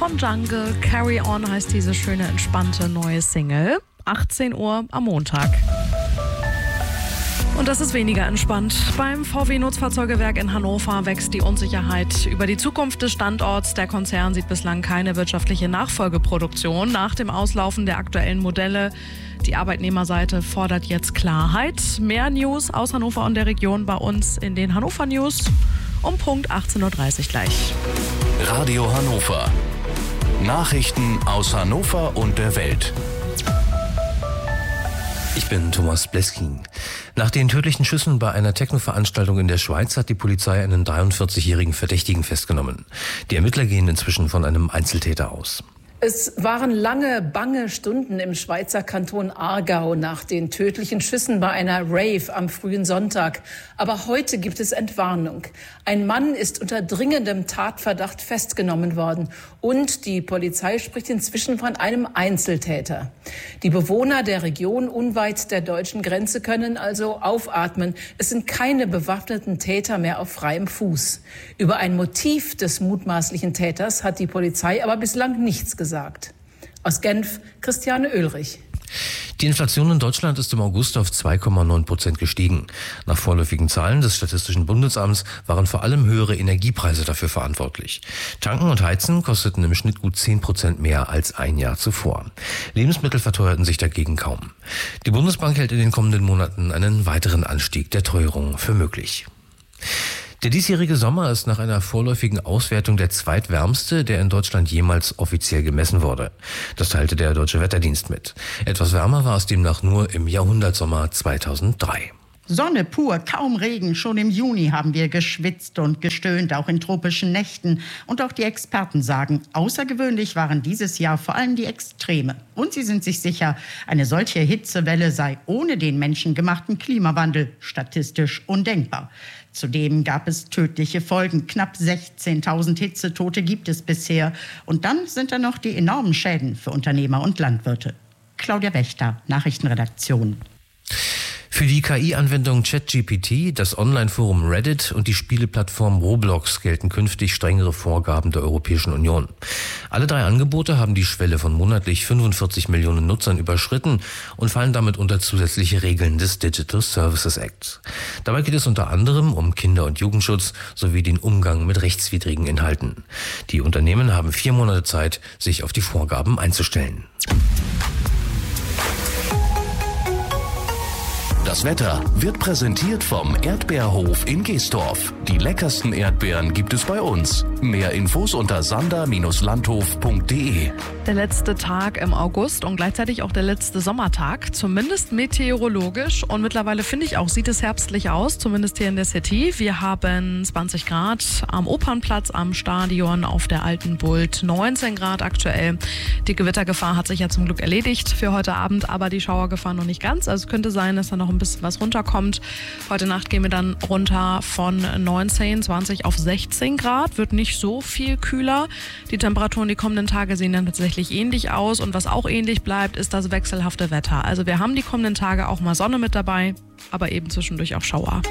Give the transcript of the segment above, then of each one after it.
von Jungle. Carry On heißt diese schöne, entspannte neue Single. 18 Uhr am Montag. Und das ist weniger entspannt. Beim VW-Nutzfahrzeugewerk in Hannover wächst die Unsicherheit über die Zukunft des Standorts. Der Konzern sieht bislang keine wirtschaftliche Nachfolgeproduktion nach dem Auslaufen der aktuellen Modelle. Die Arbeitnehmerseite fordert jetzt Klarheit. Mehr News aus Hannover und der Region bei uns in den Hannover News um Punkt 18.30 Uhr gleich. Radio Hannover. Nachrichten aus Hannover und der Welt. Ich bin Thomas Bleskin. Nach den tödlichen Schüssen bei einer Techno-Veranstaltung in der Schweiz hat die Polizei einen 43-jährigen Verdächtigen festgenommen. Die Ermittler gehen inzwischen von einem Einzeltäter aus. Es waren lange, bange Stunden im Schweizer Kanton Aargau nach den tödlichen Schüssen bei einer Rave am frühen Sonntag. Aber heute gibt es Entwarnung. Ein Mann ist unter dringendem Tatverdacht festgenommen worden. Und die Polizei spricht inzwischen von einem Einzeltäter. Die Bewohner der Region unweit der deutschen Grenze können also aufatmen. Es sind keine bewaffneten Täter mehr auf freiem Fuß. Über ein Motiv des mutmaßlichen Täters hat die Polizei aber bislang nichts gesagt. Aus Genf, Christiane Oehlrich. Die Inflation in Deutschland ist im August auf 2,9% gestiegen. Nach vorläufigen Zahlen des Statistischen Bundesamts waren vor allem höhere Energiepreise dafür verantwortlich. Tanken und Heizen kosteten im Schnitt gut 10% mehr als ein Jahr zuvor. Lebensmittel verteuerten sich dagegen kaum. Die Bundesbank hält in den kommenden Monaten einen weiteren Anstieg der Teuerung für möglich. Der diesjährige Sommer ist nach einer vorläufigen Auswertung der zweitwärmste, der in Deutschland jemals offiziell gemessen wurde. Das teilte der Deutsche Wetterdienst mit. Etwas wärmer war es demnach nur im Jahrhundertsommer 2003. Sonne pur, kaum Regen. Schon im Juni haben wir geschwitzt und gestöhnt, auch in tropischen Nächten. Und auch die Experten sagen, außergewöhnlich waren dieses Jahr vor allem die Extreme. Und sie sind sich sicher, eine solche Hitzewelle sei ohne den menschengemachten Klimawandel statistisch undenkbar. Zudem gab es tödliche Folgen. Knapp 16.000 Hitzetote gibt es bisher. Und dann sind da noch die enormen Schäden für Unternehmer und Landwirte. Claudia Wächter, Nachrichtenredaktion. Für die KI-Anwendung ChatGPT, das Online-Forum Reddit und die Spieleplattform Roblox gelten künftig strengere Vorgaben der Europäischen Union. Alle drei Angebote haben die Schwelle von monatlich 45 Millionen Nutzern überschritten und fallen damit unter zusätzliche Regeln des Digital Services Act. Dabei geht es unter anderem um Kinder- und Jugendschutz sowie den Umgang mit rechtswidrigen Inhalten. Die Unternehmen haben 4 Monate Zeit, sich auf die Vorgaben einzustellen. Das Wetter wird präsentiert vom Erdbeerhof in Geesdorf. Die leckersten Erdbeeren gibt es bei uns. Mehr Infos unter sander-landhof.de. Der letzte Tag im August und gleichzeitig auch der letzte Sommertag, zumindest meteorologisch. Und mittlerweile finde ich auch, sieht es herbstlich aus, zumindest hier in der City. Wir haben 20 Grad am Opernplatz, am Stadion, auf der Alten Bult 19 Grad aktuell. Die Gewittergefahr hat sich ja zum Glück erledigt für heute Abend, aber die Schauergefahr noch nicht ganz. Also es könnte sein, dass da noch ein bisschen was runterkommt. Heute Nacht gehen wir dann runter von 19, 20 auf 16 Grad. Wird nicht so viel kühler. Die Temperaturen die kommenden Tage sehen dann tatsächlich ähnlich aus. Und was auch ähnlich bleibt, ist das wechselhafte Wetter. Also wir haben die kommenden Tage auch mal Sonne mit dabei, aber eben zwischendurch auch Schauer.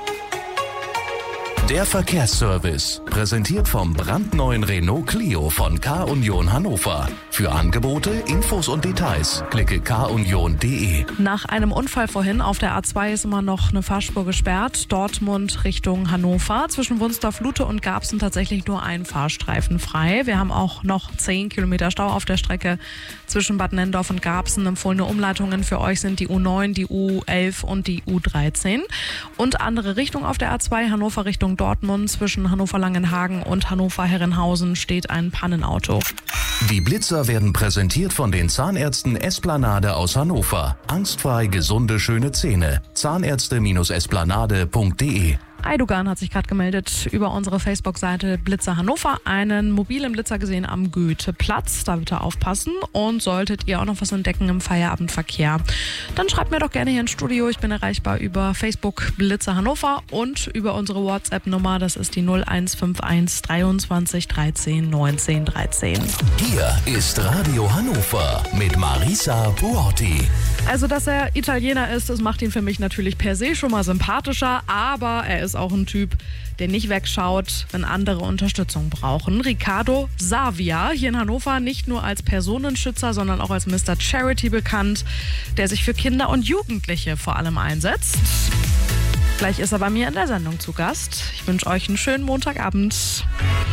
Der Verkehrsservice, präsentiert vom brandneuen Renault Clio von K-Union Hannover. Für Angebote, Infos und Details klicke kunion.de. Nach einem Unfall vorhin auf der A2 ist immer noch eine Fahrspur gesperrt. Dortmund Richtung Hannover. Zwischen Wunstorf-Lute und Garbsen tatsächlich nur ein Fahrstreifen frei. Wir haben auch noch 10 Kilometer Stau auf der Strecke zwischen Bad Nenndorf und Garbsen. Empfohlene Umleitungen für euch sind die U9, die U11 und die U13. Und andere Richtung auf der A2, Hannover Richtung Dortmund. Zwischen Hannover-Langenhagen und Hannover-Herrenhausen steht ein Pannenauto. Die Blitzer werden präsentiert von den Zahnärzten Esplanade aus Hannover. Angstfrei gesunde, schöne Zähne. Zahnärzte-esplanade.de. Eidogan hat sich gerade gemeldet über unsere Facebook-Seite Blitzer Hannover. Einen mobilen Blitzer gesehen am Goetheplatz. Da bitte aufpassen. Und solltet ihr auch noch was entdecken im Feierabendverkehr, dann schreibt mir doch gerne hier ins Studio. Ich bin erreichbar über Facebook Blitzer Hannover und über unsere WhatsApp-Nummer. Das ist die 0151 23 13 19 13. Hier ist Radio Hannover mit Marisa Buotti. Also, dass er Italiener ist, das macht ihn für mich natürlich per se schon mal sympathischer. Aber er ist ist auch ein Typ, der nicht wegschaut, wenn andere Unterstützung brauchen. Ricardo Savia, hier in Hannover nicht nur als Personenschützer, sondern auch als Mr. Charity bekannt, der sich für Kinder und Jugendliche vor allem einsetzt. Gleich ist er bei mir in der Sendung zu Gast. Ich wünsche euch einen schönen Montagabend.